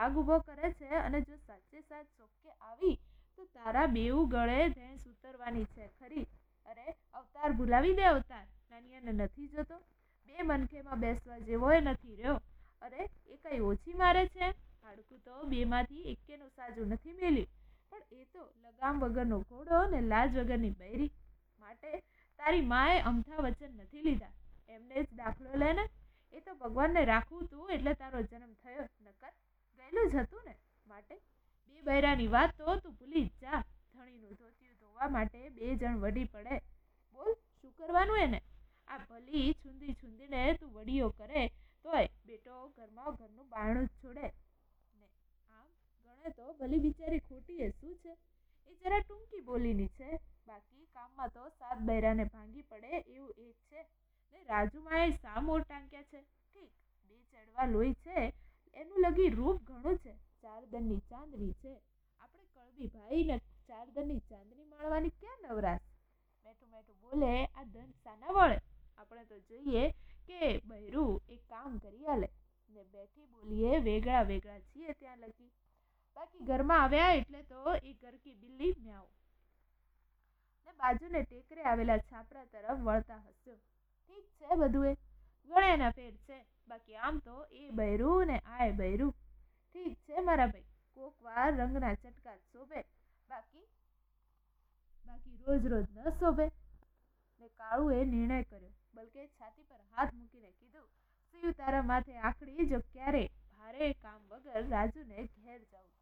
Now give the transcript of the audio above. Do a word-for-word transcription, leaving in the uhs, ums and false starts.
વાઘ ઊભો કરે છે અને જો સાચે સાચ ચોકે આવી તો તારા બેઉ ગળે ભેંસ ઉતરવાની છે ખરી. અરે અવતાર ભૂલાવી દે અવતાર, નાનિયાને નથી જોતો? બે મનખેમાં બેસવા જેવોય નથી રહ્યો. અરે એ કઈ ઓછી મારે છે? હાડકું તો બેમાંથી એકેનું સાજું નથી મેલ્યું. પણ એ તો લગામ વગરનો ઘોડો ને લાજ વગરની બૈરી. માટે તારી માએ અમથા વચન નથી લીધા. એમને જ દાખલો લે ને. એ તો ભગવાનને રાખવું તું એટલે તારો જન્મ થયો, નકર ગયેલું જ હતું ને. માટે બે બૈરાની વાત તો તું ભૂલી જ જા. ધણીનું ધોતિયું ધોવા માટે બે જણ વડી પડે. બોલ શું કરવાનું એને? આ ભલી છુંદી છુંદીને તું વડીઓ કરે તોય બેટો ઘરમાં ઘરનું બારણું જ છોડે ને. આમ ગણે તો ભલી બિચારી ખોટી એ શું છે? એ જરા ટૂંકી બોલીની છે. બાકી કામમાં તો સાત બૈરાને ભાંગી પડે એવું એ છે ને. રાજુમાએ સા મોર ટાંક્યા છે? ઠીક, બે ચડવા લોહી છે એનું લગી રૂપ ઘણું છે. ચાર દનની ચાંદની છે. આપણે કળવી ભાઈ ને ચાર દનની ચાંદની માણવાની ક્યાં નવરાશ? મેઠું મેઠું બોલે આ ધન સાના વળે? આપણે તો જોઈએ કે બૈરું એક કામ કરી આલે ને બેઠી બોલીએ વેગળા વેગળા છીએ ત્યાં લગી. બાકી ઘરમાં આવ્યા એટલે તો એ ઘરકી બિલ્લી મ્યાઉ ને બાજુને ટેકરે આવેલા છાપરા તરફ વળતા હસ્યો. ઠીક છે બધું એ ગણ્યાના ફેર છે. બાકી આમ તો એ બૈરું ને આય બૈરું. ઠીક છે મારા ભાઈ, કોક વાર રંગના ચટકા શોભે, બાકી બાકી રોજ રોજ ન શોભે ને. કાળુએ નિર્ણય કર્યો. બલકે છાતી પર હાથ મૂકીને કીધું, શિવ તારા માથે આખડી જો ક્યારે ભારે કામ વગર રાજુને ઘેર જાઉં